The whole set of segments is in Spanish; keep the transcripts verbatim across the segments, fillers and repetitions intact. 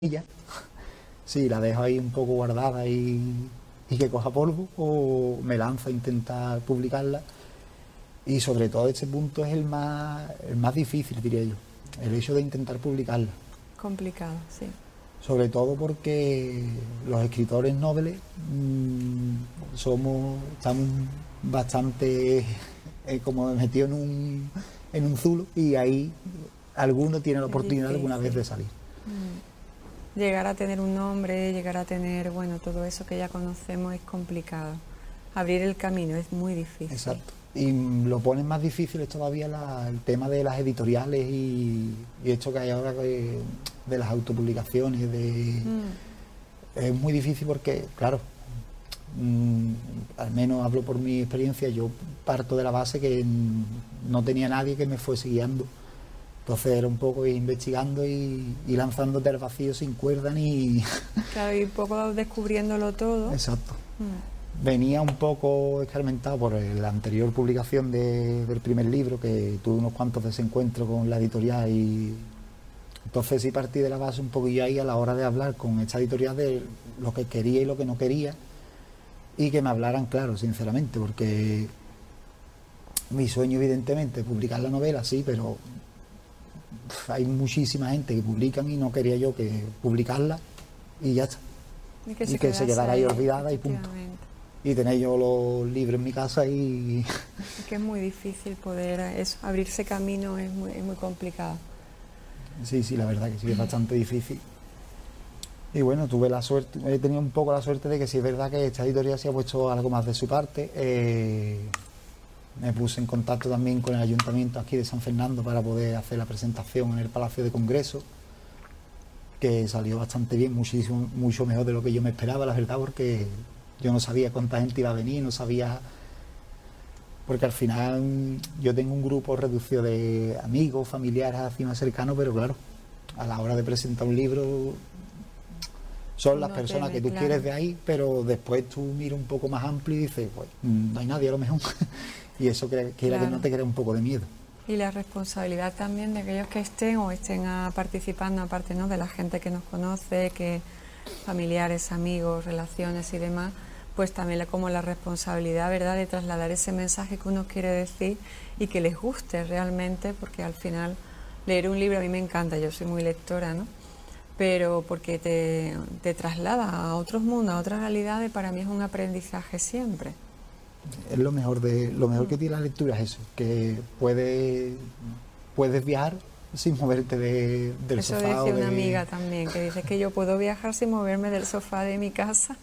ella, si la dejo ahí un poco guardada y, y que coja polvo, o me lanzo a intentar publicarla. Y sobre todo este punto es el más, el más difícil, diría yo, el hecho de intentar publicarla. Complicado, sí. Sobre todo porque los escritores nobles mmm, somos, estamos bastante eh, como metidos en un, en un zulo, y ahí alguno tiene la Es oportunidad difícil. alguna vez de salir. Mm. Llegar a tener un nombre, llegar a tener, bueno, todo eso que ya conocemos es complicado. Abrir el camino es muy difícil. Exacto. Y lo ponen más difícil es todavía la, el tema de las editoriales y, y esto que hay ahora de, de las autopublicaciones. De, mm. Es muy difícil porque, claro, mmm, al menos hablo por mi experiencia, yo parto de la base que no tenía nadie que me fuese guiando. Entonces era un poco ir investigando y, y lanzándote al vacío sin cuerda ni... Claro, y un poco descubriéndolo todo. Exacto. Mm. Venía un poco escarmentado por la anterior publicación de, del primer libro, que tuve unos cuantos desencuentros con la editorial, y entonces sí partí de la base un poquillo ahí a la hora de hablar con esta editorial de lo que quería y lo que no quería, y que me hablaran claro, sinceramente, porque mi sueño evidentemente es publicar la novela, sí, pero hay muchísima gente que publican y no quería yo que publicarla y ya está, y que, y se, que se quedara ahí olvidada y punto, y tener yo los libros en mi casa y... Es que es muy difícil poder eso, abrirse camino, es muy, es muy complicado. Sí, sí, la verdad que sí, es bastante difícil. Y bueno, tuve la suerte, he tenido un poco la suerte de que sí es verdad que esta editorial se ha puesto algo más de su parte. Eh, me puse en contacto también con el ayuntamiento aquí de San Fernando para poder hacer la presentación en el Palacio de Congreso, que salió bastante bien, muchísimo, mucho mejor de lo que yo me esperaba, la verdad, porque yo no sabía cuánta gente iba a venir, no sabía... Porque al final yo tengo un grupo reducido de amigos, familiares, así más cercanos, pero claro, a la hora de presentar un libro son las no personas ve, que tú claro. quieres de ahí, pero después tú miras un poco más amplio y dices, pues no hay nadie a lo mejor. Y eso que, que, claro, que no te crea un poco de miedo. Y la responsabilidad también de aquellos que estén o estén a, participando, aparte, ¿no?, de la gente que nos conoce, que familiares, amigos, relaciones y demás, pues también como la responsabilidad, ¿verdad?, de trasladar ese mensaje que uno quiere decir y que les guste realmente, porque al final leer un libro a mí me encanta, yo soy muy lectora, ¿no?, pero porque te, te traslada a otros mundos, a otras realidades, para mí es un aprendizaje siempre. Es lo mejor de lo mejor que tiene la lectura, es eso, que puedes puedes viajar sin moverte de, del eso sofá. Eso decía o de... una amiga también, que dice que yo puedo viajar sin moverme del sofá de mi casa.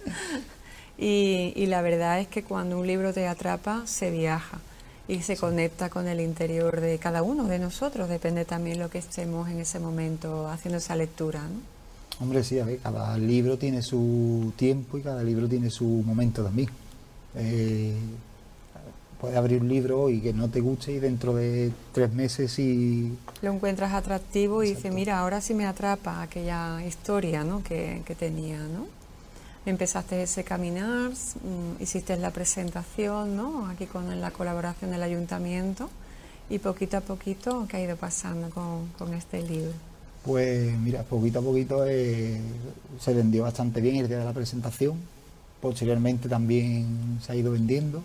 Y, y la verdad es que cuando un libro te atrapa, se viaja y se sí. conecta con el interior de cada uno de nosotros, depende también lo que estemos en ese momento haciendo esa lectura, ¿no? Hombre, sí, a ver, cada libro tiene su tiempo y cada libro tiene su momento también. Eh, puedes abrir un libro y que no te guste, y dentro de tres meses y... lo encuentras atractivo. Exacto. Y dices, mira, ahora sí me atrapa aquella historia, ¿no?, que, que tenía, ¿no? Empezaste ese caminar, hiciste la presentación, ¿no?, aquí con la colaboración del ayuntamiento, y poquito a poquito, ¿qué ha ido pasando con, con este libro? Pues mira, poquito a poquito eh, se vendió bastante bien el día de la presentación, posteriormente también se ha ido vendiendo,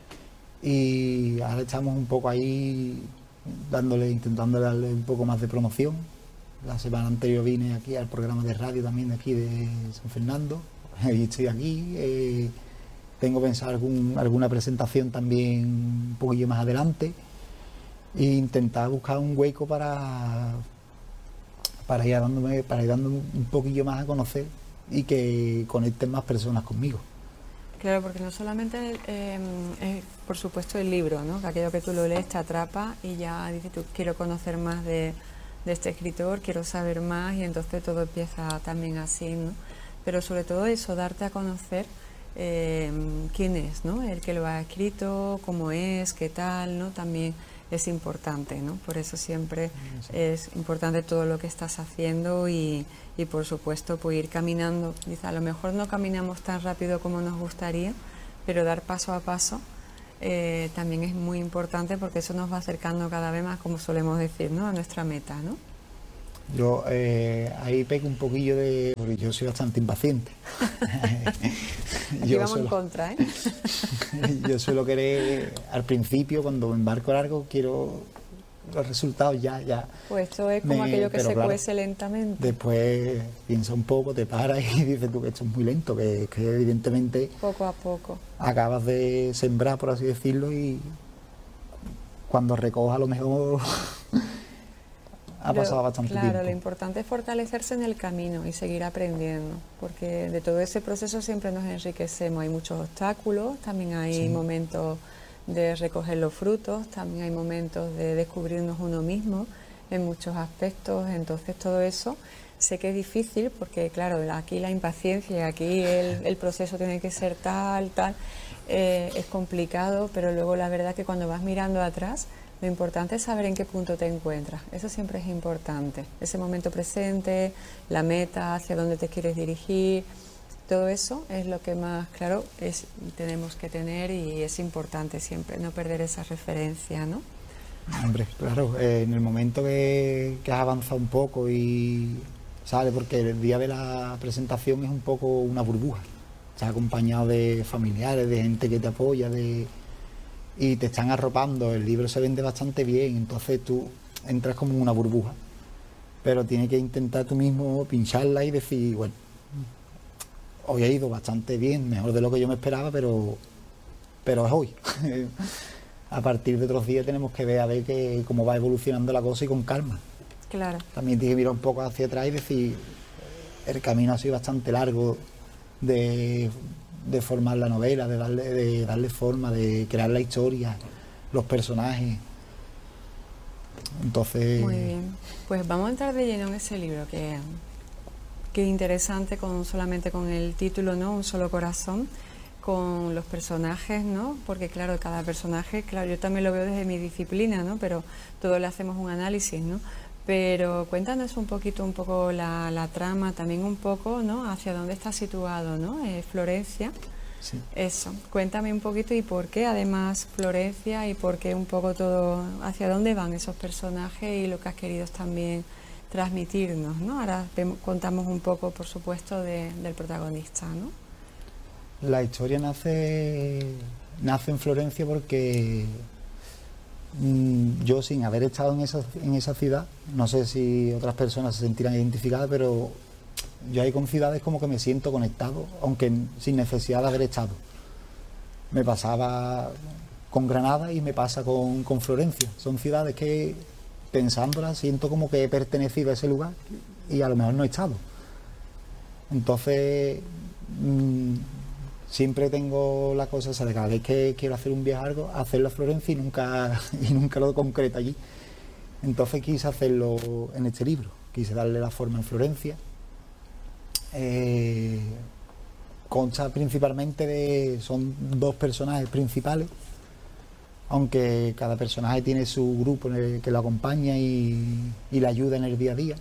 y ahora estamos un poco ahí dándole, intentando darle un poco más de promoción. La semana anterior vine aquí al programa de radio también de aquí de San Fernando, y estoy aquí, eh, tengo pensado algún, alguna presentación también un poquillo más adelante, e intentar buscar un hueco para para ir dándome, para ir dándome un poquillo más a conocer y que conecten más personas conmigo. Claro, porque no solamente eh, es, por supuesto, el libro, ¿no?, que aquello que tú lo lees te atrapa y ya dices tú, quiero conocer más de, de este escritor, quiero saber más, y entonces todo empieza también así, ¿no? Pero sobre todo eso, darte a conocer eh, quién es, ¿no?, el que lo ha escrito, cómo es, qué tal, ¿no?, también es importante, ¿no? Por eso siempre sí. es importante todo lo que estás haciendo y, y por supuesto, pues ir caminando. Dice, a lo mejor no caminamos tan rápido como nos gustaría, pero dar paso a paso eh, también es muy importante, porque eso nos va acercando cada vez más, como solemos decir, ¿no?, a nuestra meta, ¿no? Yo eh, ahí pego un poquillo de... porque yo soy bastante impaciente. Aquí yo vamos suelo, en contra, ¿eh? yo suelo querer, al principio, cuando me embarco en algo, quiero los resultados ya, ya. Pues esto es como Me- aquello que pero se claro, cuece lentamente, Después piensa un poco, te paras y dices tú que esto es muy lento, que, que evidentemente poco a poco. acabas de sembrar, por así decirlo, y cuando recojas a lo mejor ha Lo- pasado bastante claro, tiempo. lo importante es fortalecerse en el camino y seguir aprendiendo, porque de todo ese proceso siempre nos enriquecemos. Hay muchos obstáculos, también hay Sí. momentos de recoger los frutos, también hay momentos de descubrirnos uno mismo en muchos aspectos. Entonces todo eso sé que es difícil porque, claro, aquí la impaciencia, aquí el, el proceso tiene que ser tal, tal, eh, es complicado, pero luego la verdad que cuando vas mirando atrás, lo importante es saber en qué punto te encuentras. Eso siempre es importante. Ese momento presente, la meta, hacia dónde te quieres dirigir, todo eso es lo que más claro es, tenemos que tener, y es importante siempre no perder esa referencia, ¿no? Hombre, claro, eh, en el momento que, que has avanzado un poco y sale, porque el día de la presentación es un poco una burbuja. Estás acompañado de familiares, de gente que te apoya, de y te están arropando, el libro se vende bastante bien, entonces tú entras como en una burbuja, pero tienes que intentar tú mismo pincharla y decir, bueno, hoy ha ido bastante bien, mejor de lo que yo me esperaba, pero pero es hoy. A partir de otros días tenemos que ver a ver que, cómo va evolucionando la cosa y con calma. Claro. También tienes que mirar un poco hacia atrás y decir, el camino ha sido bastante largo de, de formar la novela, de darle, de darle forma, de crear la historia, los personajes. Entonces, Muy bien. Pues vamos a entrar de lleno en ese libro, que, que interesante, con solamente con el título, ¿no? Un solo corazón, con los personajes, ¿no? Porque claro, cada personaje, claro, yo también lo veo desde mi disciplina, ¿no? Pero todos le hacemos un análisis, ¿no? Pero cuéntanos un poquito, un poco la, la trama, también un poco, ¿no? Hacia dónde está situado, ¿no? Eh, Florencia. sí. Eso, cuéntame un poquito y por qué además Florencia, y por qué un poco todo, hacia dónde van esos personajes y lo que has querido también transmitirnos, ¿no? Ahora vemos- contamos un poco, por supuesto, de- del protagonista, ¿no? La historia nace, nace en Florencia porque mm, yo, sin haber estado en esa, en esa ciudad, no sé si otras personas se sentirán identificadas, pero yo hay con ciudades como que me siento conectado, aunque sin necesidad de haber estado. Me pasaba con Granada y me pasa con, con Florencia. Son ciudades que, pensándolas, siento como que he pertenecido a ese lugar y a lo mejor no he estado. Entonces, mmm, siempre tengo la cosa esa de cada vez que quiero hacer un viaje a algo, hacerlo a Florencia y nunca, y nunca lo concreto allí. Entonces quise hacerlo en este libro, quise darle la forma en Florencia. Eh, consta principalmente de, son dos personajes principales, aunque cada personaje tiene su grupo en el que lo acompaña y, y le ayuda en el día a día.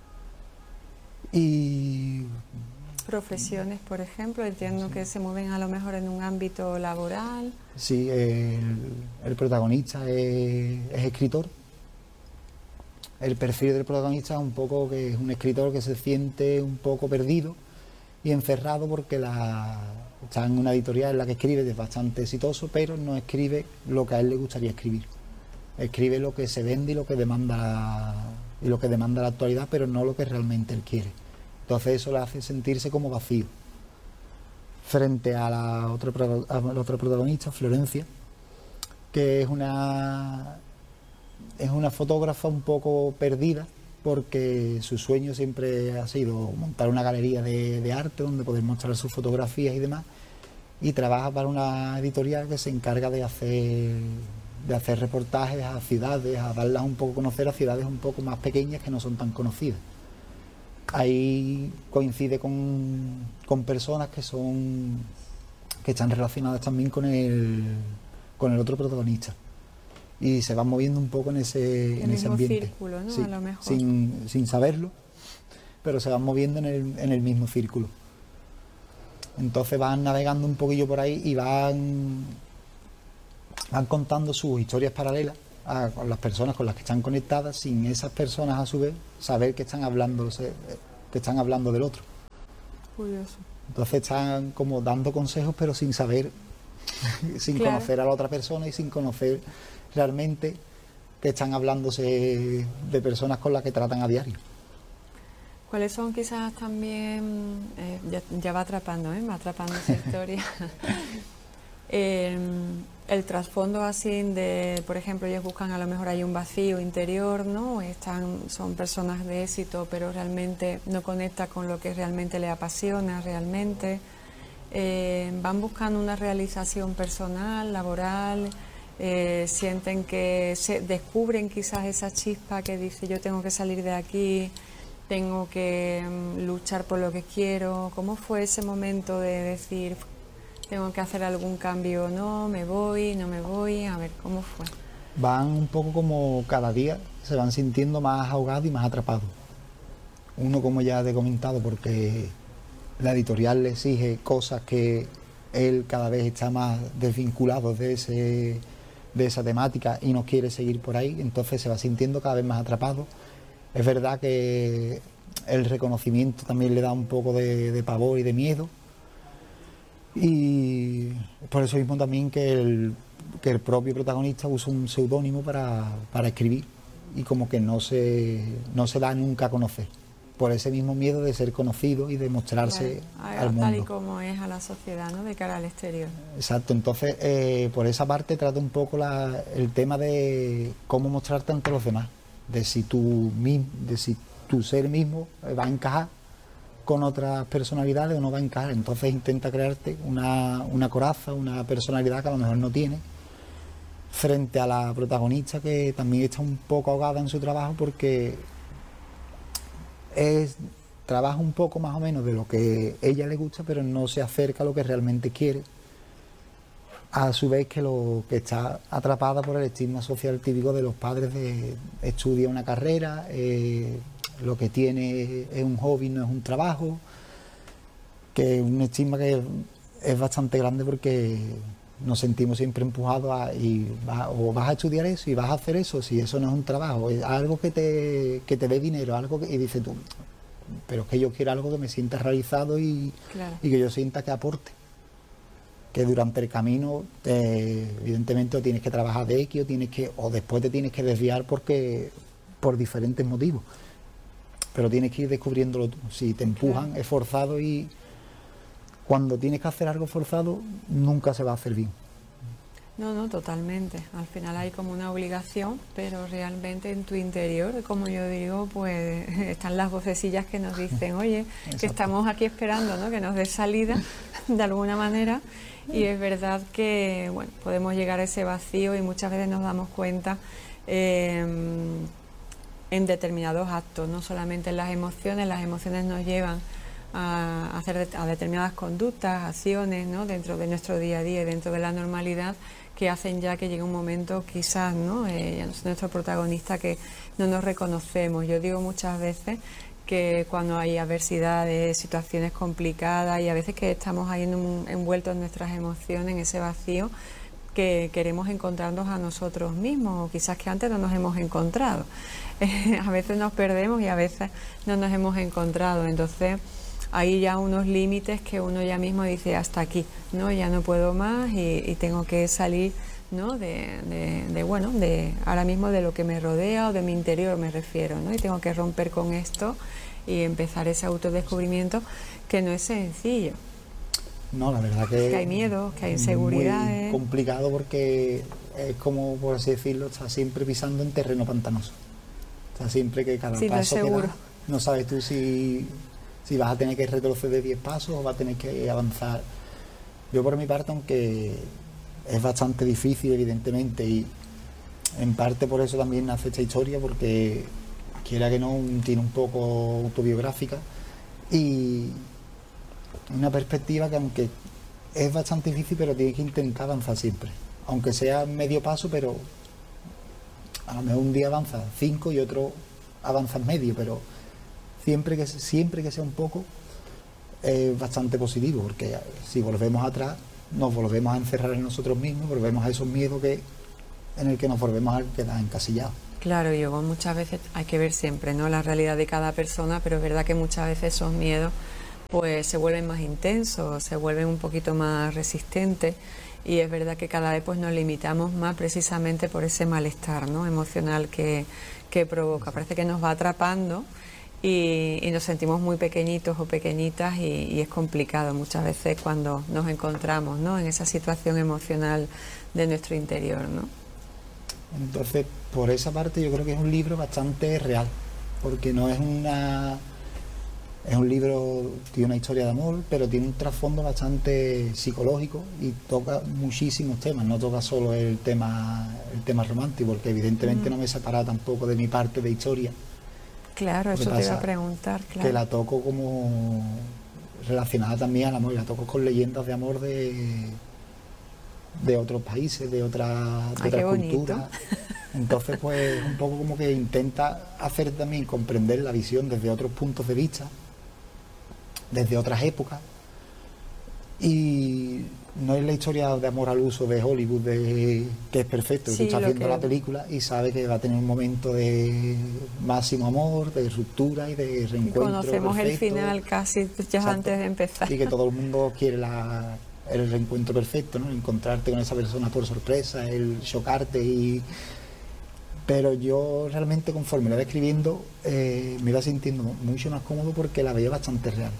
Y Profesiones, por ejemplo, entiendo que se mueven a lo mejor en un ámbito laboral. sí, el, el protagonista es, es escritor. El perfil del protagonista es un poco que es un escritor que se siente un poco perdido y encerrado porque la, está en una editorial en la que escribe, es bastante exitoso, pero no escribe lo que a él le gustaría escribir. Escribe lo que se vende y lo que demanda y lo que demanda la actualidad, pero no lo que realmente él quiere. Entonces eso le hace sentirse como vacío. Frente a la otra, a la otra protagonista, Florencia, que es una es una fotógrafa un poco perdida, porque su sueño siempre ha sido montar una galería de, de arte donde poder mostrar sus fotografías y demás, y trabaja para una editorial que se encarga de hacer de hacer reportajes a ciudades, a darlas un poco a conocer a ciudades un poco más pequeñas que no son tan conocidas. Ahí coincide con, con personas que son que están relacionadas también con el con el otro protagonista, y se van moviendo un poco en ese, El en ese mismo ambiente. círculo, ¿no? Sí, A lo mejor. sin, sin saberlo, pero se van moviendo en el, en el mismo círculo. Entonces van navegando un poquillo por ahí y van, van contando sus historias paralelas, a, con las personas con las que están conectadas, sin esas personas a su vez saber que están hablando, que están hablando del otro. Curioso. Entonces están como dando consejos, pero sin saber, sin claro. conocer a la otra persona y sin conocer realmente que están hablándose de personas con las que tratan a diario. ¿Cuáles son quizás también, eh, ya, ya va atrapando, ¿eh? va atrapando esa historia, eh, el trasfondo así de, por ejemplo, ellos buscan a lo mejor hay un vacío interior, ¿no? Están, son personas de éxito, pero realmente no conecta con lo que realmente les apasiona, realmente. Eh, van buscando una realización personal, laboral, eh, sienten que se descubren quizás esa chispa que dice yo tengo que salir de aquí, tengo que um, luchar por lo que quiero. ¿Cómo fue ese momento de decir tengo que hacer algún cambio, no, me voy, no me voy? A ver, ¿cómo fue? Van un poco como cada día, se van sintiendo más ahogados y más atrapados. Uno, como ya te he comentado, porque la editorial le exige cosas que él cada vez está más desvinculado de, ese, de esa temática y no quiere seguir por ahí, entonces se va sintiendo cada vez más atrapado. Es verdad que el reconocimiento también le da un poco de, de pavor y de miedo, y por eso mismo también que el, que el propio protagonista usa un seudónimo para, para escribir y como que no se, no se da nunca a conocer, por ese mismo miedo de ser conocido y de mostrarse claro, al mundo. Tal y como es a la sociedad, ¿no? De cara al exterior. Exacto, entonces eh, por esa parte trata un poco la, el tema de cómo mostrarte ante los demás, de si tu, de si tu ser mismo va a encajar con otras personalidades o no va a encajar. Entonces intenta crearte una, una coraza, una personalidad que a lo mejor no tiene, frente a la protagonista, que también está un poco ahogada en su trabajo porque es, trabaja un poco más o menos de lo que ella le gusta, pero no se acerca a lo que realmente quiere, a su vez que lo que está atrapada por el estigma social típico de los padres de estudia una carrera, eh, lo que tiene es un hobby, no es un trabajo, que es un estigma que es bastante grande porque nos sentimos siempre empujados a y vas, o vas a estudiar eso y vas a hacer eso, si eso no es un trabajo, es algo que te, que te dé dinero, algo que, y dices tú, pero es que yo quiero algo que me sienta realizado y, claro. y que yo sienta que aporte. Que durante el camino eh, evidentemente o tienes que trabajar de X o tienes que o después te tienes que desviar porque por diferentes motivos, pero tienes que ir descubriéndolo tú. Si te empujan claro. Es forzado, y cuando tienes que hacer algo forzado nunca se va a hacer bien. No, no, totalmente. Al final hay como una obligación, pero realmente en tu interior, como yo digo, pues están las vocecillas que nos dicen, oye, exacto, que estamos aquí esperando, ¿no? Que nos dé salida de alguna manera. Y es verdad que bueno, podemos llegar a ese vacío y muchas veces nos damos cuenta eh, en determinados actos, no solamente en las emociones. Las emociones nos llevan a hacer a determinadas conductas, acciones, ¿no? Dentro de nuestro día a día y dentro de la normalidad, que hacen ya que llegue un momento quizás, ¿no? Eh, nuestro protagonista, que no nos reconocemos. Yo digo muchas veces que cuando hay adversidades, situaciones complicadas y a veces que estamos ahí en un, envueltos en nuestras emociones, en ese vacío, que queremos encontrarnos a nosotros mismos, o quizás que antes no nos hemos encontrado. Eh, a veces nos perdemos y a veces no nos hemos encontrado. Entonces hay ya unos límites que uno ya mismo dice hasta aquí, ¿no? Ya no puedo más y, y tengo que salir, ¿no? De, de, de, bueno, de ahora mismo de lo que me rodea o de mi interior me refiero, ¿no? Y tengo que romper con esto y empezar ese autodescubrimiento, que no es sencillo. No, la verdad que, que hay miedo, que hay inseguridades. Es muy complicado porque es como, por así decirlo, está siempre pisando en terreno pantanoso. Está siempre que cada sí, paso no, que das, no sabes tú si, si vas a tener que retroceder diez pasos o vas a tener que avanzar. Yo por mi parte, aunque es bastante difícil evidentemente, y en parte por eso también nace esta historia, porque quiera que no, tiene un poco autobiográfica y una perspectiva que aunque es bastante difícil, pero tienes que intentar avanzar siempre, aunque sea medio paso, pero a lo mejor un día avanzas cinco y otro avanzas medio, pero siempre que siempre que sea un poco es bastante positivo, porque si volvemos atrás nos volvemos a encerrar en nosotros mismos, volvemos a esos miedos que en el que nos volvemos a quedar encasillados. Claro, y luego muchas veces hay que ver siempre, ¿no?, la realidad de cada persona, pero es verdad que muchas veces esos miedos pues se vuelven más intensos, se vuelven un poquito más resistentes, y es verdad que cada vez pues nos limitamos más precisamente por ese malestar, ¿no?, emocional que, que provoca. Parece que nos va atrapando y, y nos sentimos muy pequeñitos o pequeñitas, y, y es complicado muchas veces cuando nos encontramos, ¿no?, en esa situación emocional de nuestro interior, ¿no? Entonces, por esa parte yo creo que es un libro bastante real, porque no es una... Es un libro, tiene una historia de amor, pero tiene un trasfondo bastante psicológico y toca muchísimos temas, no toca solo el tema el tema romántico, porque evidentemente mm. no me he separado tampoco de mi parte de historia. Claro, eso te iba a preguntar, claro. Que la toco como relacionada también al amor, y la toco con leyendas de amor de, de otros países, de, otra, de Ay, otras culturas. Entonces, pues, un poco como que intenta hacer también comprender la visión desde otros puntos de vista, desde otras épocas, y no es la historia de amor al uso de Hollywood, de, que es perfecto, sí, tú estás viendo que... la película y sabes que va a tener un momento de máximo amor, de ruptura y de reencuentro. Y conocemos perfecto, el final casi ya exacto, antes de empezar. Y que todo el mundo quiere la, el reencuentro perfecto, ¿no?, encontrarte con esa persona por sorpresa, el chocarte y... Pero yo realmente, conforme la iba escribiendo, eh, me iba sintiendo mucho más cómodo porque la veía bastante real.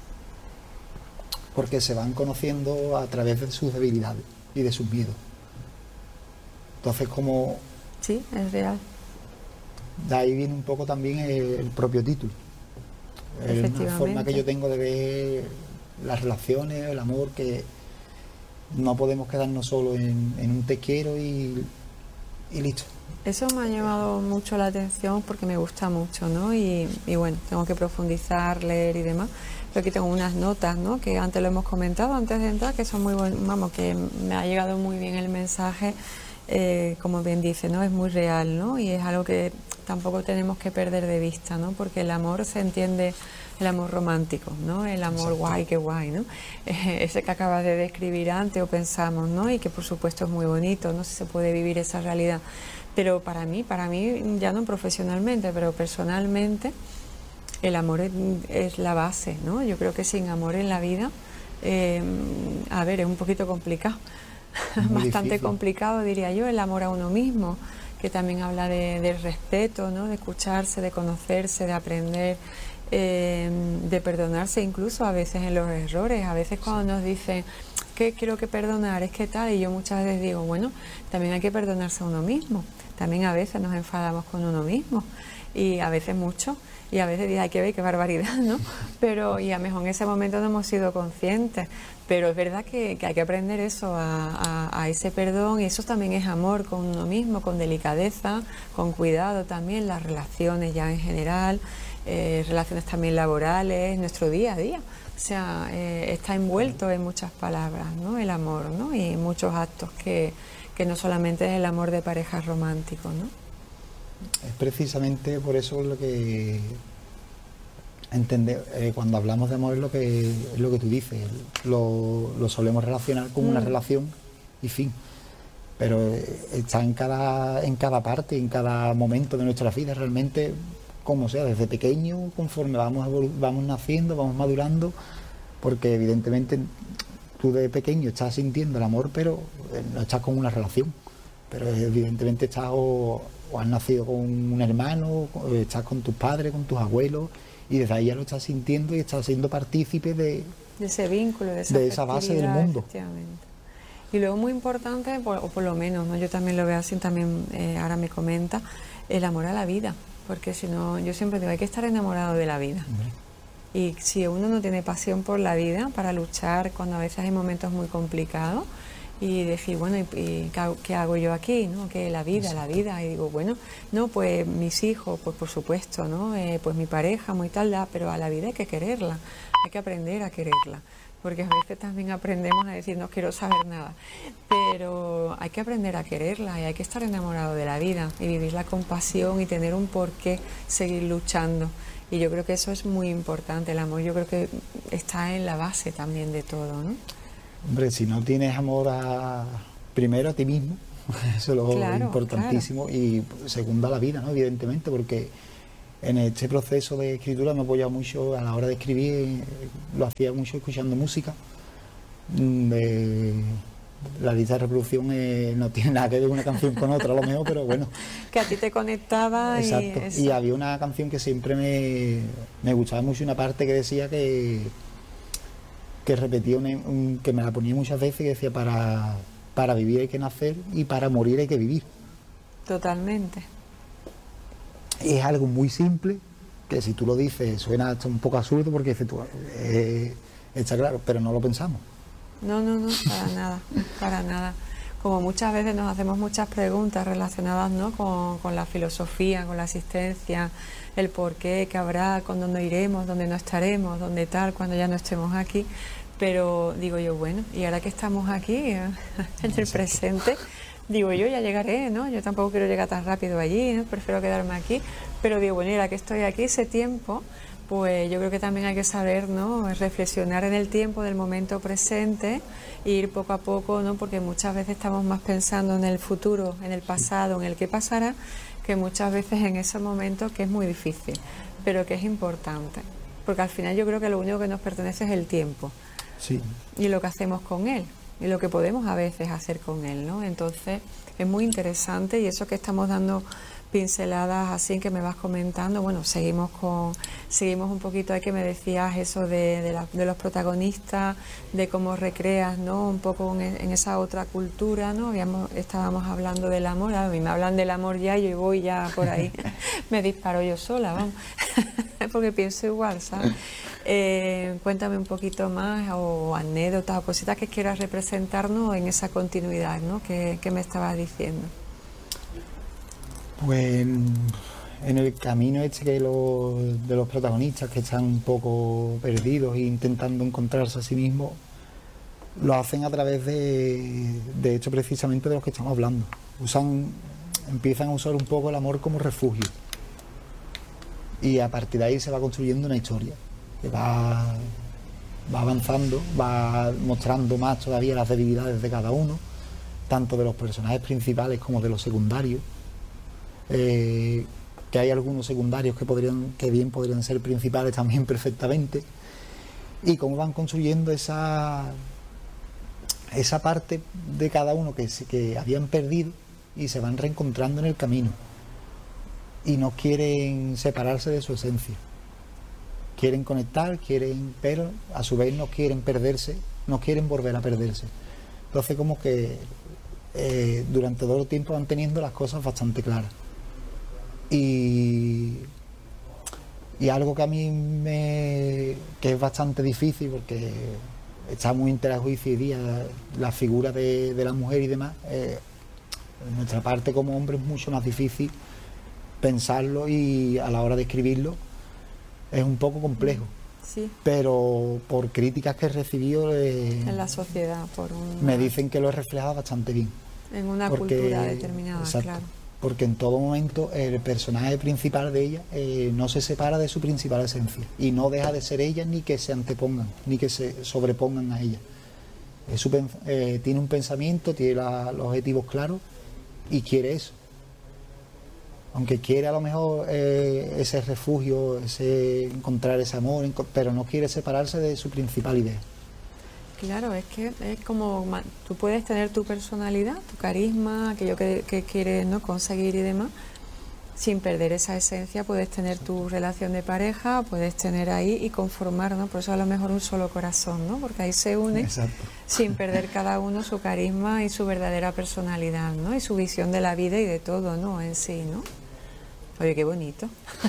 Porque se van conociendo a través de sus debilidades y de sus miedos. Entonces, como... Sí, es real. De ahí viene un poco también el, el propio título. Es una forma que yo tengo de ver las relaciones, el amor, que no podemos quedarnos solo en, en un te quiero y, y listo. Eso me ha llamado mucho la atención porque me gusta mucho, ¿no? Y, y bueno, tengo que profundizar, leer y demás. Pero aquí tengo unas notas, ¿no?, que antes lo hemos comentado, antes de entrar, que son muy buenas, vamos, que me ha llegado muy bien el mensaje, eh, como bien dice, ¿no?, es muy real, ¿no?, y es algo que tampoco tenemos que perder de vista, ¿no?, porque el amor se entiende, el amor romántico, ¿no?, el amor Exacto. guay, qué guay, ¿no?, eh, ese que acabas de describir antes o pensamos, ¿no?, y que por supuesto es muy bonito, no sé si se puede vivir esa realidad. Pero para mí, para mí, ya no profesionalmente, pero personalmente, el amor es, es la base, ¿no? Yo creo que sin amor en la vida, eh, a ver, es un poquito complicado, bastante difícil. complicado, diría yo, el amor a uno mismo, que también habla de, del respeto, ¿no?, de escucharse, de conocerse, de aprender, eh, de perdonarse incluso a veces en los errores. A veces cuando nos dicen que quiero que perdonar, es que tal, y yo muchas veces digo, bueno, también hay que perdonarse a uno mismo. También a veces nos enfadamos con uno mismo, y a veces mucho, y a veces hay que ver qué barbaridad, ¿no? Pero, y a lo mejor en ese momento no hemos sido conscientes, pero es verdad que, que hay que aprender eso, a, a, a ese perdón, y eso también es amor con uno mismo, con delicadeza, con cuidado también, las relaciones ya en general, eh, relaciones también laborales, nuestro día a día. O sea, eh, está envuelto en muchas palabras, ¿no?, el amor, ¿no?, y muchos actos que, que no solamente es el amor de pareja romántico, ¿no? Es precisamente por eso lo que entender, eh, cuando hablamos de amor es lo que es lo que tú dices, lo, lo solemos relacionar con mm. una relación y fin, pero eh, está en cada en cada parte, en cada momento de nuestra vida, realmente, como sea, desde pequeño, conforme vamos vamos naciendo, vamos madurando, porque evidentemente tú de pequeño estás sintiendo el amor, pero no estás con una relación, pero evidentemente estás o, o has nacido con un hermano, o estás con tus padres, con tus abuelos, y desde ahí ya lo estás sintiendo y estás siendo partícipe de, de ese vínculo, de esa, de esa base del mundo. Y luego muy importante, por, o por lo menos, ¿no?, yo también lo veo así, también eh, ahora me comenta, el amor a la vida, porque si no, yo siempre digo, hay que estar enamorado de la vida. Hombre. Y si uno no tiene pasión por la vida, para luchar cuando a veces hay momentos muy complicados, y decir, bueno, ¿y, y qué hago yo aquí? ¿No? Que la vida, la vida. Y digo, bueno, no, pues mis hijos, pues por supuesto, ¿no? Eh, pues mi pareja, muy tal, pero a la vida hay que quererla, hay que aprender a quererla. Porque a veces también aprendemos a decir, no quiero saber nada. Pero hay que aprender a quererla y hay que estar enamorado de la vida y vivirla con pasión y tener un porqué seguir luchando. Y yo creo que eso es muy importante. El amor yo creo que está en la base también de todo, ¿no? Hombre, si no tienes amor a, primero a ti mismo, Eso es lo Claro, importantísimo. claro. Y segunda la vida, ¿no? Evidentemente, porque en este proceso de escritura me he apoyado mucho a la hora de escribir, eh, lo hacía mucho escuchando música. Mm, de- la lista de reproducción eh, no tiene nada que ver una canción con otra, a lo mejor, pero bueno, Que a ti te conectaba y exacto. eso. Y había una canción que siempre me, me gustaba mucho, una parte que decía que, que repetía, un- un- que me la ponía muchas veces, que decía: para, para vivir hay que nacer y para morir hay que vivir. Totalmente. Y es algo muy simple, que si tú lo dices suena hasta un poco absurdo, porque dices tú, eh, está claro, pero no lo pensamos. No, no, no, para nada, para nada. Como muchas veces nos hacemos muchas preguntas relacionadas, ¿no?, con, con la filosofía, con la existencia, el por qué, qué habrá, con dónde iremos, dónde no estaremos, dónde tal, cuando ya no estemos aquí. Pero digo yo, bueno, y ahora que estamos aquí, en el presente, digo yo, ya llegaré, ¿no? Yo tampoco quiero llegar tan rápido allí, ¿no? Prefiero quedarme aquí. Pero digo, bueno, y ahora que estoy aquí ese tiempo, pues yo creo que también hay que saber, ¿no?, reflexionar en el tiempo del momento presente e ir poco a poco, ¿no?, porque muchas veces estamos más pensando en el futuro, en el pasado, en el qué pasará, que muchas veces en ese momento, que es muy difícil, pero que es importante, porque al final yo creo que lo único que nos pertenece es el tiempo. Sí. Y lo que hacemos con él, y lo que podemos a veces hacer con él, ¿no? Entonces es muy interesante, y eso que estamos dando pinceladas así que me vas comentando, bueno, seguimos con seguimos un poquito ahí que me decías eso de, de, la, de los protagonistas, de cómo recreas, ¿no?, un poco en, en esa otra cultura, ¿no? Habíamos, estábamos hablando del amor, a mí me hablan del amor ya y yo voy ya por ahí, me disparo yo sola, vamos, porque pienso igual, ¿sabes? Eh, cuéntame un poquito más, o anécdotas o cositas que quieras representarnos en esa continuidad, ¿no?, que, que me estabas diciendo. Pues en, en el camino este que los, de los protagonistas que están un poco perdidos e intentando encontrarse a sí mismos, lo hacen a través de, de hecho precisamente de los que estamos hablando. Usan, empiezan a usar un poco el amor como refugio. Y a partir de ahí se va construyendo una historia que va, va avanzando, va mostrando más todavía las debilidades de cada uno, tanto de los personajes principales como de los secundarios. Eh, que hay algunos secundarios que podrían, que bien podrían ser principales también perfectamente, y cómo van construyendo esa esa parte de cada uno que, que habían perdido y se van reencontrando en el camino y no quieren separarse de su esencia, quieren conectar, quieren, pero a su vez no quieren perderse, no quieren volver a perderse. Entonces como que eh, durante todo el tiempo van teniendo las cosas bastante claras. Y, y algo que a mí me que es bastante difícil, porque está muy interjuicio hoy día la figura de, de la mujer y demás, eh, en nuestra parte como hombre es mucho más difícil pensarlo, y a la hora de escribirlo es un poco complejo. Sí. Pero por críticas que he recibido eh, En la sociedad, por un... me dicen que lo he reflejado bastante bien. En una Porque, cultura determinada, exacto, claro. porque en todo momento el personaje principal de ella eh, no se separa de su principal esencia y no deja de ser ella, ni que se antepongan, ni que se sobrepongan a ella. Es su, eh, tiene un pensamiento, tiene la, los objetivos claros y quiere eso. Aunque quiere a lo mejor eh, ese refugio, ese encontrar ese amor, pero no quiere separarse de su principal idea. Claro, es que es como tú puedes tener tu personalidad, tu carisma, aquello que, que quieres, ¿no?, conseguir y demás, sin perder esa esencia. Puedes tener tu relación de pareja, puedes tener ahí y conformar, ¿no? Por eso a lo mejor un solo corazón, ¿no? Porque ahí se une. Exacto. Sin perder cada uno su carisma y su verdadera personalidad, ¿no? Y su visión de la vida y de todo, ¿no?, en sí, ¿no? Oye, qué bonito.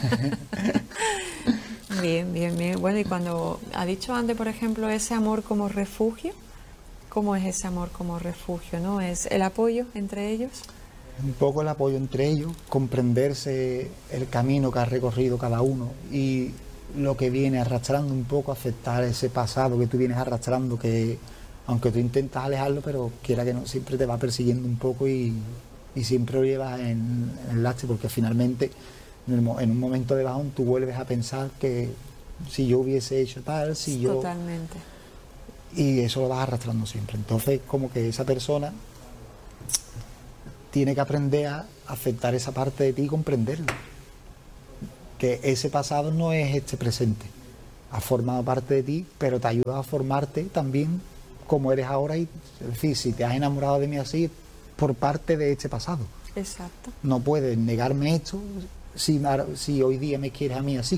Bien, bien, bien. Bueno, y cuando ha dicho antes, por ejemplo, ese amor como refugio, ¿cómo es ese amor como refugio, no? ¿Es el apoyo entre ellos? Un poco el apoyo entre ellos, comprenderse el camino que ha recorrido cada uno y lo que viene arrastrando, un poco aceptar ese pasado que tú vienes arrastrando, que aunque tú intentas alejarlo, pero quiera que no, siempre te va persiguiendo un poco y, y siempre lo llevas en, en el lastre, porque finalmente en, el, en un momento de bajón tú vuelves a pensar que si yo hubiese hecho tal, si yo... Totalmente. Y eso lo vas arrastrando siempre. Entonces como que esa persona tiene que aprender a aceptar esa parte de ti y comprenderla. Que ese pasado no es este presente. Ha formado parte de ti, pero te ayuda a formarte también como eres ahora. Y, es decir, si te has enamorado de mí así, por parte de este pasado. Exacto. No puedes negarme esto si, si hoy día me quieres a mí así.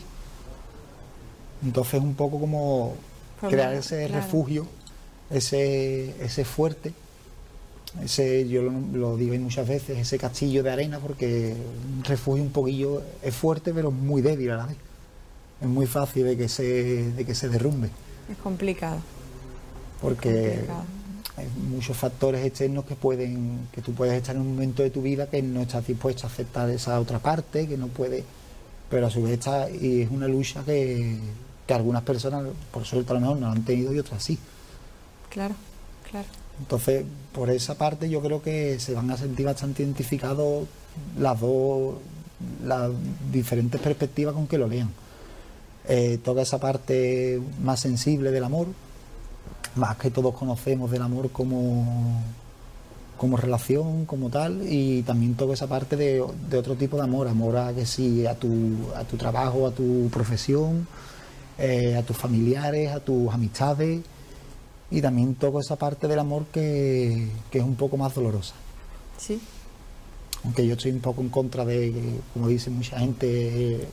Entonces un poco como Por crear lo- ese claro. refugio, ese, ese fuerte, ese, yo lo, lo digo muchas veces, ese castillo de arena, porque un refugio un poquillo es fuerte pero muy débil a la vez. Es muy fácil de que se, de que se derrumbe, Es complicado. porque complicado. hay muchos factores externos que pueden, que tú puedes estar en un momento de tu vida que no estás dispuesto a aceptar esa otra parte, que no puede, pero a su vez está, y es una lucha que, que algunas personas, por suerte a lo mejor no la han tenido y otras sí. Claro, claro. Entonces, por esa parte yo creo que se van a sentir bastante identificados las dos, las diferentes perspectivas con que lo lean. Eh, toda esa parte más sensible del amor, más que todos conocemos del amor como, como relación, como tal, y también toda esa parte de, de otro tipo de amor, amor a que sí, a tu, a tu trabajo, a tu profesión, eh, a tus familiares, a tus amistades, y también toda esa parte del amor que, que es un poco más dolorosa. Sí, Aunque yo estoy un poco en contra de, como dice mucha gente, eh,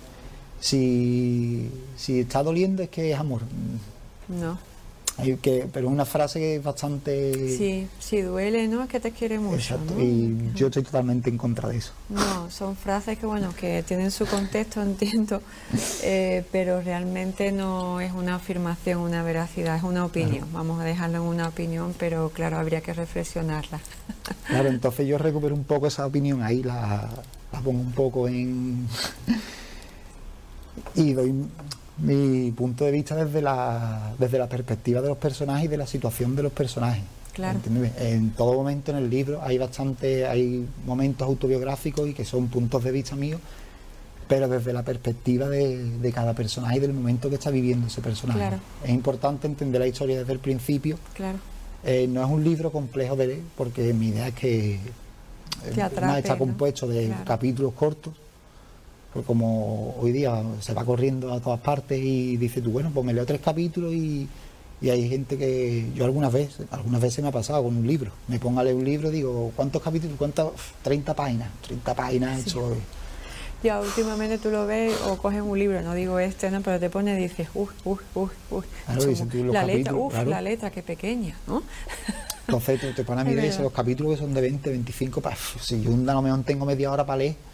si, si está doliendo es que es amor. no. Hay que, pero es una frase que es bastante... Sí, sí duele, ¿no? Es que te quiere mucho. Exacto, ¿no? y yo estoy totalmente en contra de eso. No, son frases que, bueno, que tienen su contexto, entiendo, eh, pero realmente no es una afirmación, una veracidad, es una opinión. Vamos a dejarlo en una opinión, pero claro, habría que reflexionarla. Claro, entonces yo recupero un poco esa opinión ahí, la, la pongo un poco en... y doy mi punto de vista desde la, desde la perspectiva de los personajes y de la situación de los personajes. Claro. ¿Entiendes? En todo momento en el libro hay bastante, hay momentos autobiográficos y que son puntos de vista míos, pero desde la perspectiva de, de cada personaje y del momento que está viviendo ese personaje. Claro. Es importante entender la historia desde el principio. Claro. Eh, no es un libro complejo de leer, porque mi idea es que Te eh, atrape, más está ¿no? compuesto de Claro. capítulos cortos, pues como hoy día se va corriendo a todas partes y dices tú, bueno, pues me leo tres capítulos y, y hay gente que, yo algunas veces, algunas veces me ha pasado con un libro, me pongo a leer un libro y digo, ¿cuántos capítulos? ¿Cuántas? treinta páginas, treinta páginas, Sí. eso es. Ya últimamente tú lo ves o coges un libro, no digo este, no, pero te pone y dices, uff, uff, uff, uff. Claro, dices tú, los La letra, capítulos, uff, claro. la letra, qué pequeña, ¿no? Entonces tú te pones a Es mirar verdad. esos capítulos que son de veinte, veinticinco, pa, si yo un- a lo mejor tengo media hora para leer,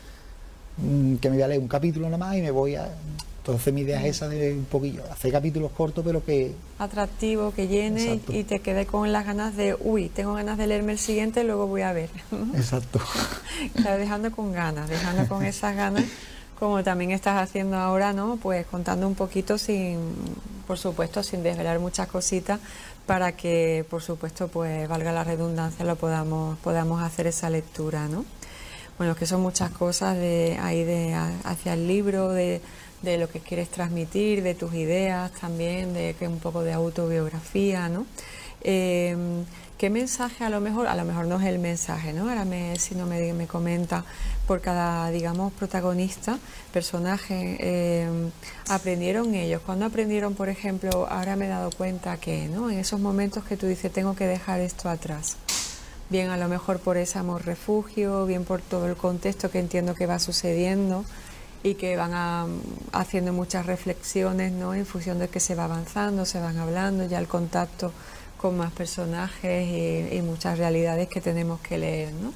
mm, que me voy a leer un capítulo nada más y me voy a... Entonces mi idea es esa de un poquillo, hacer capítulos cortos pero que... Atractivo, que llene Exacto. y te quede con las ganas de, uy, tengo ganas de leerme el siguiente, luego voy a ver. Exacto. Estás dejando con ganas, dejando con esas ganas, como también estás haciendo ahora, ¿no? Pues contando un poquito sin, por supuesto, sin desvelar muchas cositas, para que, por supuesto, pues valga la redundancia, lo podamos, podamos hacer esa lectura, ¿no? Bueno, que son muchas cosas de ahí de a- hacia el libro, de, de lo que quieres transmitir, de tus ideas también, de que un poco de autobiografía, ¿no? Eh, ¿Qué mensaje a lo mejor, a lo mejor no es el mensaje, ¿no? Ahora me, si no me, me comenta por cada, digamos, protagonista, personaje, eh, aprendieron ellos? ¿Cuándo aprendieron, por ejemplo, ahora me he dado cuenta que, ¿no? En esos momentos que tú dices, tengo que dejar esto atrás. Bien, a lo mejor por ese amor refugio, bien por todo el contexto que entiendo que va sucediendo y que van a, haciendo muchas reflexiones, ¿no? En función de que se va avanzando, se van hablando, ya el contacto con más personajes y, y muchas realidades que tenemos que leer, ¿no?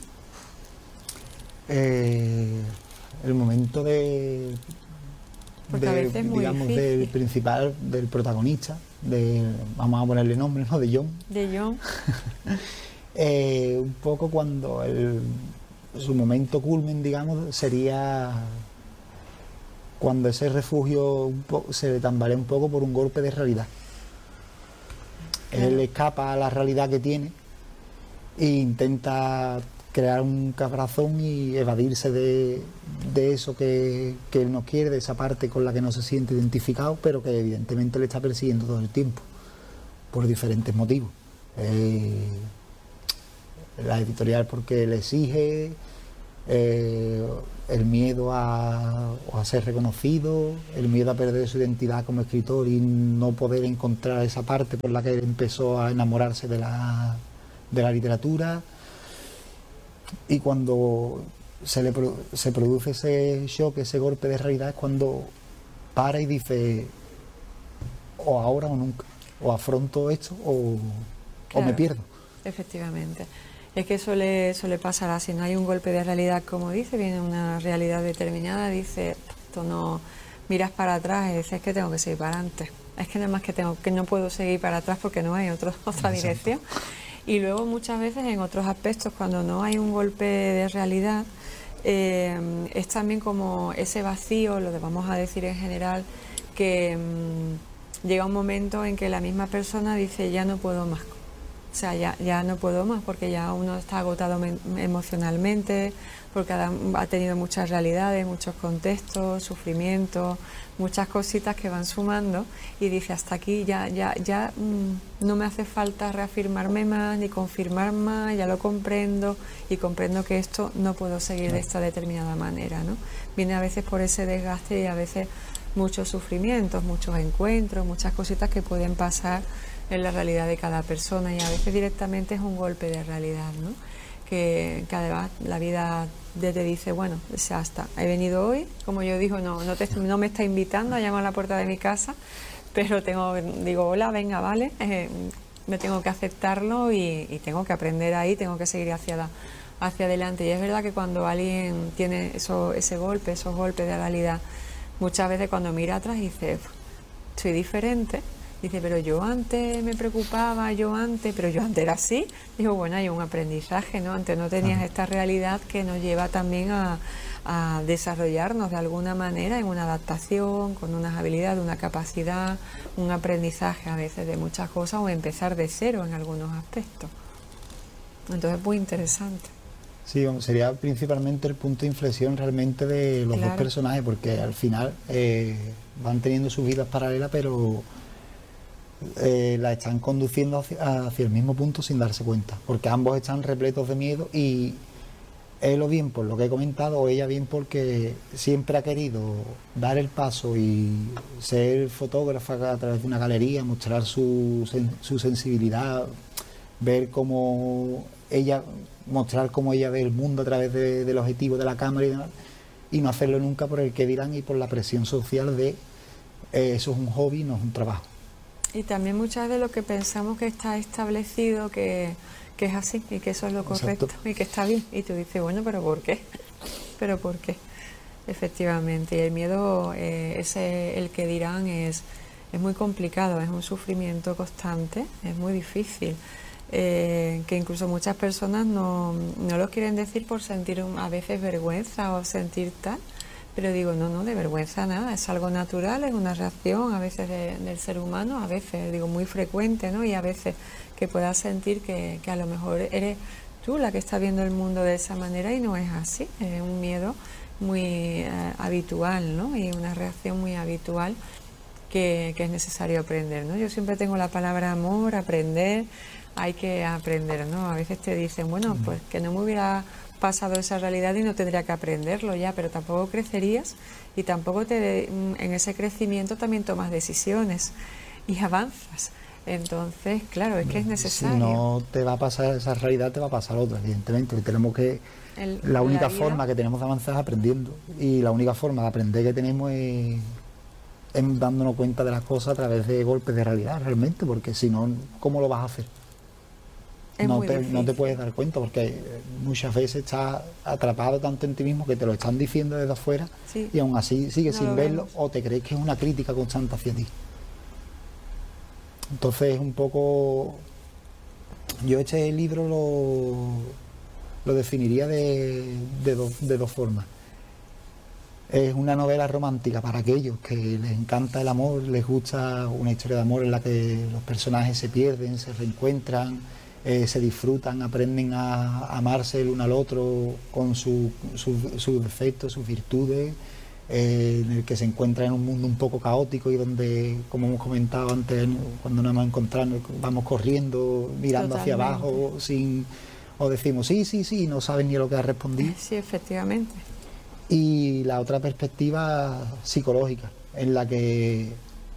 Eh, el momento de, Porque a de, veces es muy digamos, difícil. del principal, del protagonista, de, vamos a ponerle nombre, ¿no? De John. De John, Eh, un poco cuando el, su momento culmen, digamos, sería cuando ese refugio un po- se le tambalea un poco por un golpe de realidad. Claro. Él escapa a la realidad que tiene e intenta crear un caparazón y evadirse de, de eso que, que él no quiere, de esa parte con la que no se siente identificado, pero que evidentemente le está persiguiendo todo el tiempo, por diferentes motivos. Eh, la editorial porque le exige, eh, el miedo a, a ser reconocido, el miedo a perder su identidad como escritor y no poder encontrar esa parte por la que empezó a enamorarse de la, de la literatura. Y cuando se le se produce ese shock, ese golpe de realidad, es cuando para y dice, o ahora o nunca, o afronto esto o, claro, o me pierdo. Efectivamente. Es que suele, suele pasar así, no hay un golpe de realidad, como dice, viene una realidad determinada, dice, esto no, miras para atrás y dices, es que tengo que seguir para adelante, es que nada más que tengo, que no puedo seguir para atrás porque no hay otro, otra dirección. Y luego muchas veces en otros aspectos, cuando no hay un golpe de realidad, eh, es también como ese vacío, lo que vamos a decir en general, que mmm, llega un momento en que la misma persona dice, ya no puedo más. O sea, ya, ya no puedo más porque ya uno está agotado emocionalmente, porque ha, ha tenido muchas realidades, muchos contextos, sufrimientos, muchas cositas que van sumando y dice, hasta aquí ya, ya, ya mmm, no me hace falta reafirmarme más ni confirmar más, ya lo comprendo y comprendo que esto no puedo seguir de esta determinada manera, ¿no? Viene a veces por ese desgaste y a veces muchos sufrimientos, muchos encuentros, muchas cositas que pueden pasar en la realidad de cada persona y a veces directamente es un golpe de realidad, ¿no? Que, que además la vida te dice, bueno, ya está, he venido hoy, como yo digo, no, no, te, no me está invitando a llamar a la puerta de mi casa, pero tengo, digo, hola, venga, vale, eh, me tengo que aceptarlo y, y tengo que aprender ahí, tengo que seguir hacia, la, hacia adelante. Y es verdad que cuando alguien tiene eso, ese golpe, esos golpes de realidad, muchas veces cuando mira atrás dice, soy diferente. Dice, pero yo antes me preocupaba, yo antes, pero yo antes era así. Digo, bueno, hay un aprendizaje, ¿no? Antes no tenías esta realidad que nos lleva también a, a desarrollarnos de alguna manera en una adaptación, con unas habilidades, una capacidad, un aprendizaje a veces de muchas cosas o empezar de cero en algunos aspectos. Entonces, muy interesante. Sí, sería principalmente el punto de inflexión realmente de los claro. dos personajes, porque al final eh, van teniendo sus vidas paralelas, pero Eh, la están conduciendo hacia, hacia el mismo punto sin darse cuenta, porque ambos están repletos de miedo y él o bien por lo que he comentado o ella bien porque siempre ha querido dar el paso y ser fotógrafa a través de una galería, mostrar su, su sensibilidad, ver cómo ella, mostrar cómo ella ve el mundo a través de, del objetivo de la cámara y demás, y no hacerlo nunca por el que dirán y por la presión social de eh, eso es un hobby, no es un trabajo. Y también muchas de lo que pensamos que está establecido, que, que es así y que eso es lo correcto. Exacto. Y que está bien. Y tú dices, bueno, ¿pero por qué? ¿Pero por qué? Efectivamente. Y el miedo, eh, ese el que dirán, es, es muy complicado, es un sufrimiento constante, es muy difícil. Eh, que incluso muchas personas no, no lo quieren decir por sentir un, a veces vergüenza o sentir tal. Pero digo, no, no, de vergüenza nada, es algo natural, es una reacción a veces de, del ser humano, a veces, digo, muy frecuente, ¿no? Y a veces que puedas sentir que, que a lo mejor eres tú la que está viendo el mundo de esa manera y no es así, es un miedo muy eh, habitual, ¿no? Y una reacción muy habitual que, que es necesario aprender, ¿no? Yo siempre tengo la palabra amor, aprender, hay que aprender, ¿no? A veces te dicen, bueno, pues que no me hubiera pasado esa realidad y no tendría que aprenderlo ya, pero tampoco crecerías y tampoco te en ese crecimiento también tomas decisiones y avanzas. Entonces, claro, es que es necesario. Si no te va a pasar esa realidad, te va a pasar otra, evidentemente. Tenemos que El, la única la forma que tenemos de avanzar es aprendiendo y la única forma de aprender que tenemos es, es dándonos cuenta de las cosas a través de golpes de realidad, realmente, porque si no, ¿cómo lo vas a hacer? No te, no te puedes dar cuenta porque muchas veces estás atrapado tanto en ti mismo que te lo están diciendo desde afuera sí. y aún así sigues no sin verlo vemos. O te crees que es una crítica constante hacia ti. Entonces un poco yo este libro lo, lo definiría de, de, do, de dos formas. Es una novela romántica para aquellos que les encanta el amor, les gusta una historia de amor en la que los personajes se pierden, se reencuentran, Eh, se disfrutan, aprenden a, a amarse el uno al otro con sus su, su defectos, sus virtudes, eh, en el que se encuentra en un mundo un poco caótico y donde, como hemos comentado antes, cuando nos hemos encontrado, vamos corriendo, mirando Totalmente. Hacia abajo, sin o decimos sí, sí, sí, y no sabes ni lo que has respondido. Sí, efectivamente. Y la otra perspectiva psicológica, en la que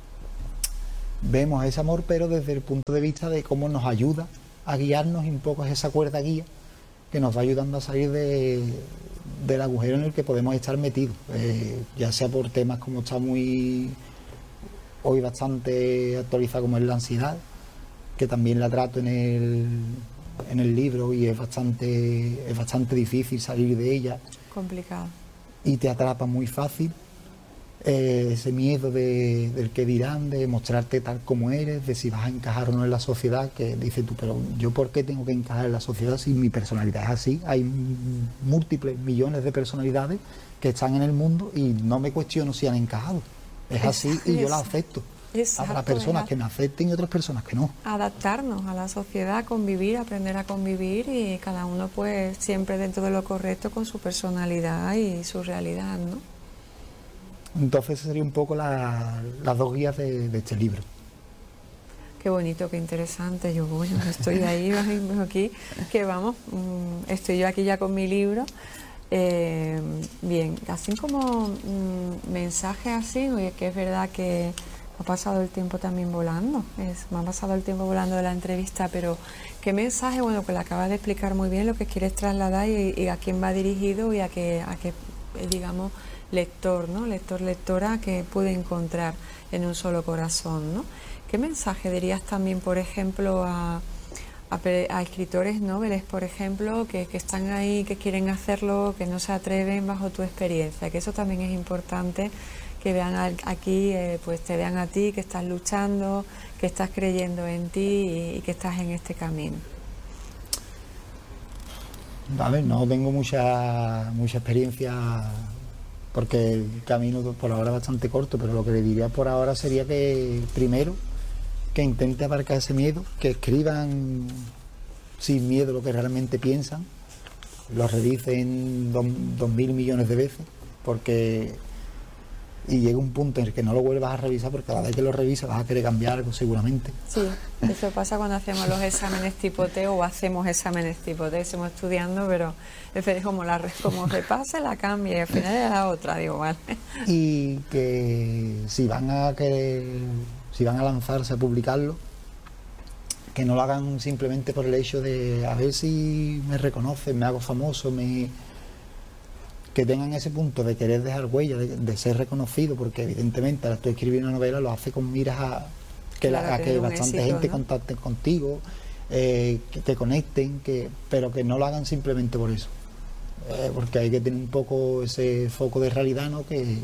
vemos ese amor, pero desde el punto de vista de cómo nos ayuda a guiarnos, y un poco es esa cuerda guía que nos va ayudando a salir de, del agujero en el que podemos estar metidos, eh, ya sea por temas como está muy hoy bastante actualizado, como es la ansiedad, que también la trato en el, en el libro, y es bastante, es bastante difícil salir de ella. Complicado. Y te atrapa muy fácil. Eh, ese miedo de, del que dirán, de mostrarte tal como eres, de si vas a encajar o no en la sociedad, que dices tú, pero yo por qué tengo que encajar en la sociedad si mi personalidad es así. Hay múltiples millones de personalidades que están en el mundo y no me cuestiono si han encajado. Es así y yo la acepto. Exacto, habrá personas que me acepten y otras personas que no. Adaptarnos a la sociedad, convivir, aprender a convivir, y cada uno pues siempre dentro de lo correcto con su personalidad y su realidad, ¿no? Entonces sería un poco la, las dos guías de, de este libro. Qué bonito, qué interesante. Yo, bueno, estoy ahí, aquí, que vamos, estoy yo aquí ya con mi libro. Eh, bien, así como mmm, mensajes así, oye, que es verdad que ha pasado el tiempo también volando, es, me ha pasado el tiempo volando de la entrevista, pero qué mensaje, bueno, que le acabas de explicar muy bien lo que quieres trasladar y, y a quién va dirigido y a qué, a qué digamos, lector, ¿no? Lector, lectora que pude encontrar en un solo corazón, ¿no? ¿Qué mensaje dirías también, por ejemplo, a, a, a escritores noveles, por ejemplo, que, que están ahí, que quieren hacerlo, que no se atreven bajo tu experiencia? Que eso también es importante, que vean aquí, eh, pues te vean a ti, que estás luchando, que estás creyendo en ti y, y que estás en este camino. A ver, no tengo mucha mucha experiencia porque el camino por ahora es bastante corto, pero lo que le diría por ahora sería que primero que intente abarcar ese miedo, que escriban sin miedo lo que realmente piensan, lo revisen dos, dos mil millones de veces, porque y llega un punto en el que no lo vuelvas a revisar, porque cada vez que lo revisas vas a querer cambiar algo seguramente. Sí, eso pasa cuando hacemos los exámenes tipo T o hacemos exámenes tipo T, estamos estudiando, pero es como la como repase la cambia y al final es la otra, digo, vale. Y que si van a querer, si van a lanzarse a publicarlo, que no lo hagan simplemente por el hecho de a ver si me reconocen, me hago famoso, me que tengan ese punto de querer dejar huella, de, de ser reconocido, porque evidentemente ahora tú escribir una novela lo hace con miras a que, claro, la, a que bastante éxito, gente ¿no? contacte contigo, eh, que te conecten, que, pero que no lo hagan simplemente por eso, eh, porque hay que tener un poco ese foco de realidad, ¿no? Que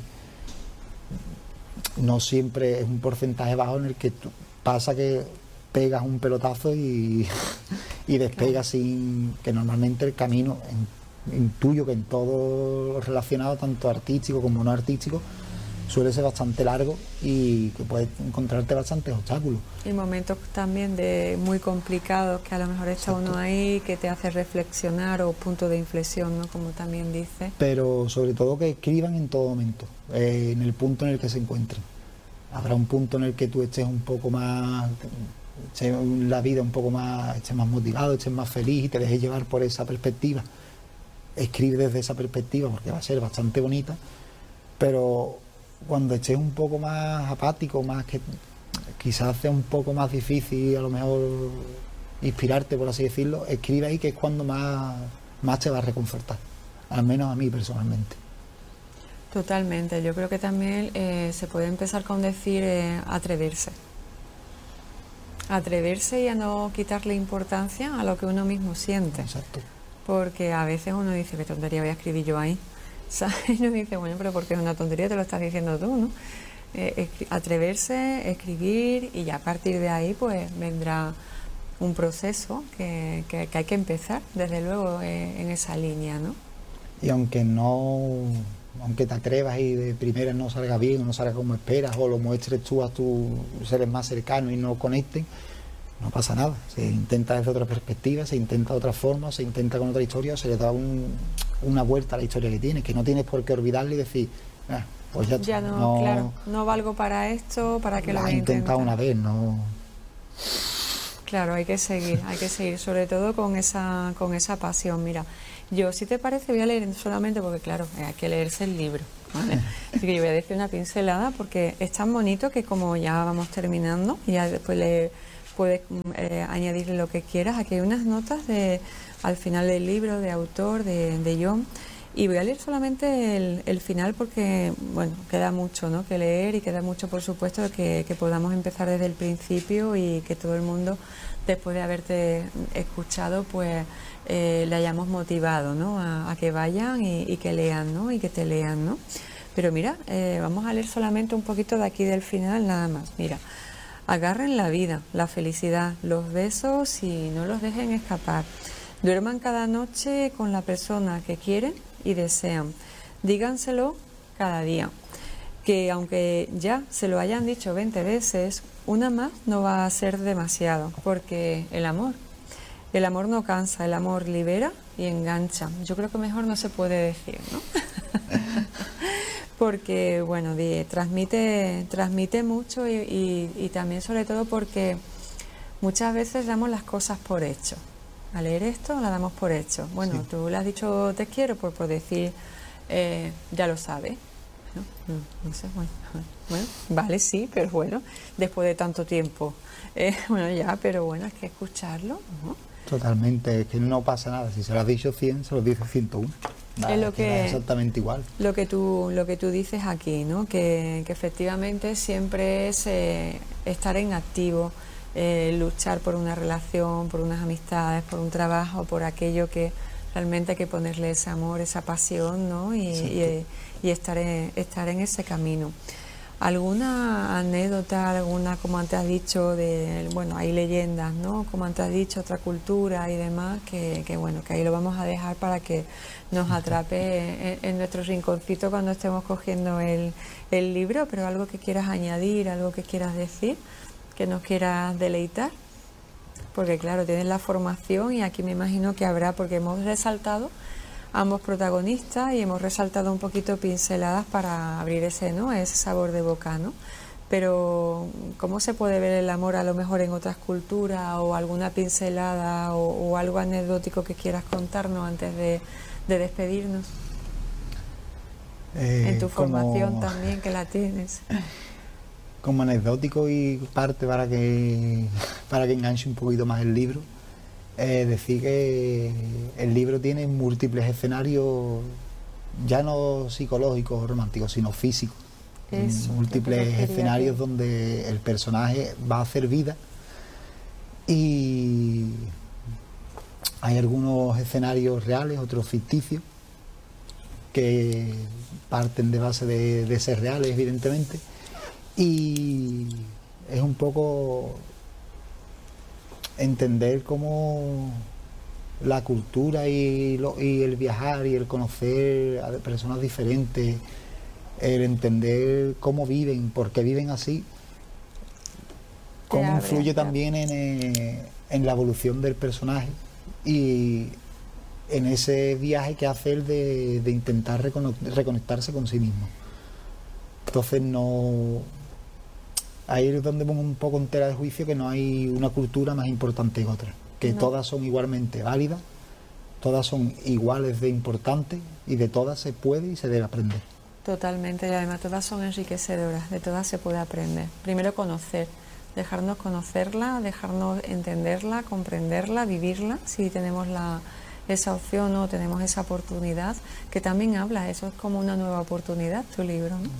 no siempre es un porcentaje bajo en el que tú, pasa que pegas un pelotazo y, y despegas, claro, sin que normalmente el camino en, intuyo que en todo lo relacionado, tanto artístico como no artístico, suele ser bastante largo y que puedes encontrarte bastantes obstáculos. Y momentos también de muy complicados que a lo mejor está Exacto. Uno ahí que te hace reflexionar, o punto de inflexión, ¿no? Como también dice. Pero sobre todo que escriban en todo momento, eh, en el punto en el que se encuentren. Habrá un punto en el que tú estés un poco más, estés la vida un poco más, estés más motivado, estés más feliz y te dejes llevar por esa perspectiva. Escribe desde esa perspectiva porque va a ser bastante bonita, pero cuando estés un poco más apático, más que quizás sea un poco más difícil a lo mejor inspirarte, por así decirlo, escribe ahí, que es cuando más, más te va a reconfortar, al menos a mí personalmente. Totalmente, yo creo que también eh, se puede empezar con decir eh, atreverse. Atreverse y a no quitarle importancia a lo que uno mismo siente. Exacto. Porque a veces uno dice, qué tontería voy a escribir yo ahí, ¿sabes? Y uno dice, bueno, pero porque es una tontería, te lo estás diciendo tú, ¿no? Eh, atreverse, escribir, y ya a partir de ahí pues vendrá un proceso que, que, que hay que empezar, desde luego, eh, en esa línea, ¿no? Y aunque no, aunque te atrevas y de primera no salga bien, o no salga como esperas, o lo muestres tú a tus seres más cercanos y no conecten, no pasa nada, se intenta desde otra perspectiva, se intenta de otra forma, se intenta con otra historia, o se le da un, una vuelta a la historia que tienes, que no tienes por qué olvidarle y decir, ah, pues ya, ya no, no, claro, no valgo para esto, para que lo has voy a intentado intentar. una vez, no. Claro, hay que seguir, hay que seguir, sobre todo con esa, con esa pasión. Mira, yo, si te parece, voy a leer solamente porque, claro, hay que leerse el libro, ¿vale? Así que yo voy a decir una pincelada porque es tan bonito que como ya vamos terminando, ya después le puedes eh, añadirle lo que quieras. Aquí hay unas notas de al final del libro, de autor, de, de John. Y voy a leer solamente el, el final porque, bueno, queda mucho, ¿no?, que leer y queda mucho, por supuesto, que, que podamos empezar desde el principio y que todo el mundo, después de haberte escuchado, pues eh, le hayamos motivado, ¿no?, a, a que vayan y, y que lean, ¿no?, y que te lean, ¿no? Pero mira, eh, vamos a leer solamente un poquito de aquí del final, nada más. Mira, agarren la vida, la felicidad, los besos y no los dejen escapar. Duerman cada noche con la persona que quieren y desean. Díganselo cada día, que aunque ya se lo hayan dicho veinte veces, una más no va a ser demasiado, porque el amor, el amor no cansa, el amor libera y engancha. Yo creo que mejor no se puede decir, ¿no? Porque, bueno, di, transmite, transmite mucho y, y, y también sobre todo porque muchas veces damos las cosas por hecho. Al leer esto la damos por hecho. Bueno, sí. Tú le has dicho te quiero por, por decir eh, ya lo sabes, ¿no? No, no sé, bueno, bueno, vale, sí, pero bueno, después de tanto tiempo, eh, bueno, ya, pero bueno, hay que escucharlo, ¿no? Totalmente, es que no pasa nada. Si se lo has dicho cien, se lo dice ciento uno. Vale, es lo que, es exactamente igual. Lo que tú, lo que tú dices aquí, ¿no? Que, que efectivamente siempre es eh, estar en activo. Eh, luchar por una relación, por unas amistades, por un trabajo, por aquello que realmente hay que ponerle ese amor, esa pasión, ¿no? Y, y, y estar, en, estar en ese camino. ¿Alguna anécdota, alguna, como antes has dicho, de, bueno, hay leyendas, ¿no?, como antes has dicho, otra cultura y demás, que, que bueno, que ahí lo vamos a dejar para que nos atrape en, en nuestro rinconcito cuando estemos cogiendo el, el libro, pero algo que quieras añadir, algo que quieras decir, que nos quieras deleitar, porque claro, tienes la formación y aquí me imagino que habrá, porque hemos resaltado ambos protagonistas y hemos resaltado un poquito pinceladas para abrir ese, ¿no?, ese sabor de boca, ¿no? Pero ¿cómo se puede ver el amor a lo mejor en otras culturas, o alguna pincelada o, o algo anecdótico que quieras contarnos antes de, de despedirnos? Eh, en tu formación como... también, que la tienes. Como anecdótico y parte para que para que enganche un poquito más el libro, eh, decir que el libro tiene múltiples escenarios, ya no psicológicos o románticos, sino físicos. Eso, múltiples escenarios donde el personaje va a hacer vida, y hay algunos escenarios reales, otros ficticios, que parten de base de, de ser reales, evidentemente. Y es un poco entender cómo la cultura y, lo, y el viajar y el conocer a personas diferentes, el entender cómo viven, por qué viven así, cómo influye también en, en la evolución del personaje y en ese viaje que hace él de, de intentar reconectarse con sí mismo. Entonces no... Ahí es donde pongo un poco en tela de juicio que no hay una cultura más importante que otra, que no. Todas son igualmente válidas, todas son iguales de importantes y de todas se puede y se debe aprender. Totalmente, y además todas son enriquecedoras, de todas se puede aprender. Primero conocer, dejarnos conocerla, dejarnos entenderla, comprenderla, vivirla, si tenemos la, esa opción o tenemos esa oportunidad, que también habla, eso es como una nueva oportunidad, tu libro, ¿no?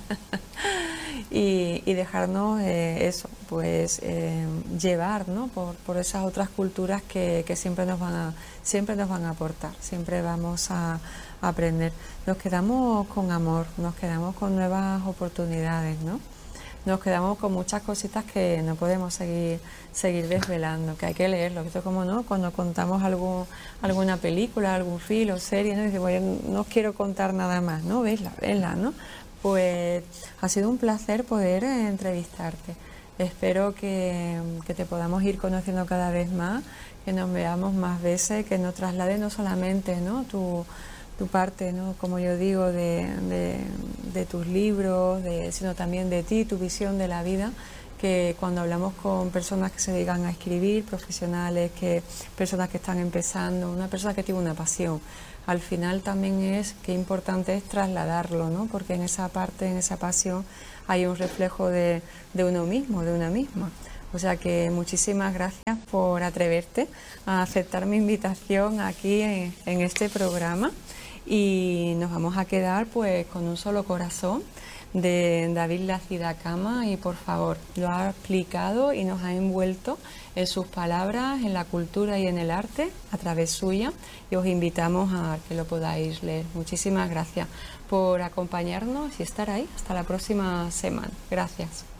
y, y dejarnos eh, eso, pues eh, llevar, ¿no?, por, por esas otras culturas que, que siempre nos van a, siempre nos van a aportar, siempre vamos a, a aprender. Nos quedamos con amor, nos quedamos con nuevas oportunidades, ¿no? Nos quedamos con muchas cositas que no podemos seguir seguir desvelando, que hay que leerlo. Esto es como, ¿no?, cuando contamos algún, alguna película, algún film o serie, ¿no?, y dice, bueno, no os quiero contar nada más, ¿no? Vesla, vesla, ¿no? Pues ha sido un placer poder eh, entrevistarte. Espero que, que te podamos ir conociendo cada vez más, que nos veamos más veces, que nos traslade no solamente, ¿no?, tu, tu parte, ¿no?, como yo digo, de, de, de tus libros, de, sino también de ti, tu visión de la vida, que cuando hablamos con personas que se dedican a escribir, profesionales, que personas que están empezando, una persona que tiene una pasión, al final también es qué importante es trasladarlo, ¿no? Porque en esa parte, en esa pasión, hay un reflejo de, de uno mismo, de una misma. O sea que muchísimas gracias por atreverte a aceptar mi invitación aquí en, en este programa, y nos vamos a quedar pues con Un solo corazón de David Lacida Cama, y por favor, lo ha explicado y nos ha envuelto en sus palabras, en la cultura y en el arte a través suya, y os invitamos a que lo podáis leer. Muchísimas gracias por acompañarnos y estar ahí. Hasta la próxima semana. Gracias.